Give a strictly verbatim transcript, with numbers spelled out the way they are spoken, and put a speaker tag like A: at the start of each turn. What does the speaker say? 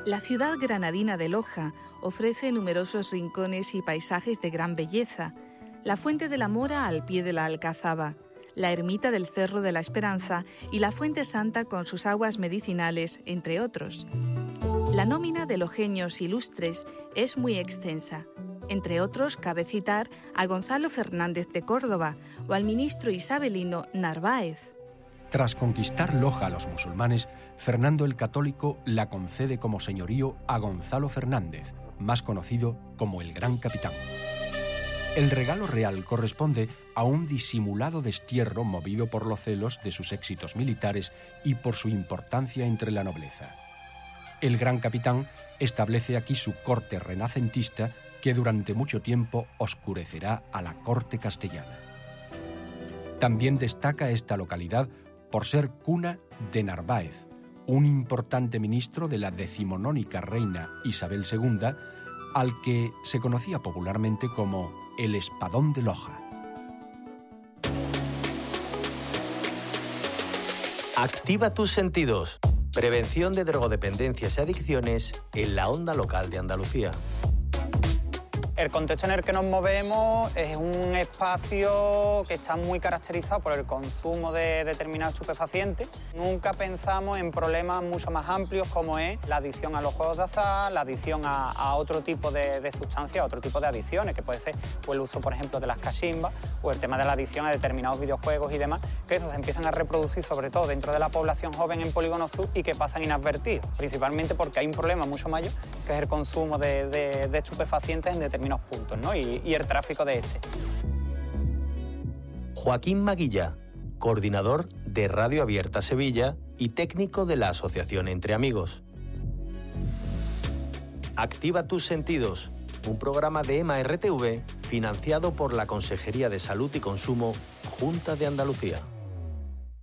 A: La ciudad granadina de Loja ofrece numerosos rincones y paisajes de gran belleza. La Fuente de la Mora al pie de la Alcazaba, la ermita del Cerro de la Esperanza y la Fuente Santa con sus aguas medicinales, entre otros. La nómina de lojeños ilustres es muy extensa. Entre otros, cabe citar a Gonzalo Fernández de Córdoba o al ministro isabelino Narváez.
B: Tras conquistar Loja a los musulmanes, Fernando el Católico la concede como señorío a Gonzalo Fernández, más conocido como el Gran Capitán. El regalo real corresponde a un disimulado destierro movido por los celos de sus éxitos militares y por su importancia entre la nobleza. El Gran Capitán establece aquí su corte renacentista que durante mucho tiempo oscurecerá a la corte castellana. También destaca esta localidad por ser cuna de Narváez, un importante ministro de la decimonónica reina Isabel segunda, al que se conocía popularmente como el Espadón de Loja.
C: Activa tus sentidos. Prevención de drogodependencias y adicciones en la onda local de Andalucía.
D: El contexto en el que nos movemos es un espacio que está muy caracterizado por el consumo de determinados estupefacientes. Nunca pensamos en problemas mucho más amplios como es la adicción a los juegos de azar, la adicción a, a otro tipo de, de sustancias, otro tipo de adicciones, que puede ser pues, el uso, por ejemplo, de las cachimbas o el tema de la adicción a determinados videojuegos y demás, que esos se empiezan a reproducir sobre todo dentro de la población joven en Polígono Sur y que pasan inadvertidos, principalmente porque hay un problema mucho mayor, que es el consumo de, de, de estupefacientes en determinados puntos, ¿no? y, y el tráfico de este.
C: Joaquín Maguilla, coordinador de Radio Abierta Sevilla y técnico de la Asociación Entre Amigos. Activa tus sentidos, un programa de EMA R T V financiado por la Consejería de Salud y Consumo, Junta de Andalucía.